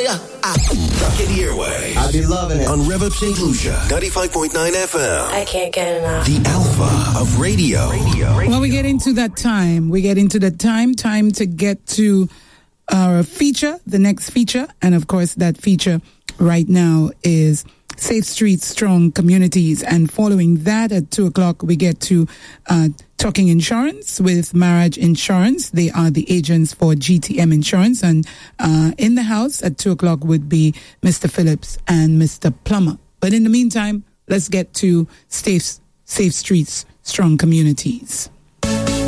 Tuck in the airway. I be loving it. On Rev Up St. Lucia, 95.9 FM. I can't get enough. The alpha of radio. Well, we get into that time. Time to get to our feature, the next feature. And of course, that feature right now is Safe Streets, Strong Communities. And following that, at 2 o'clock, we get to Talking Insurance with Marriage Insurance. They are the agents for GTM Insurance. And in the house at 2 o'clock would be Mr. Phillips and Mr. Plummer. But in the meantime, let's get to Safe Streets, Strong Communities.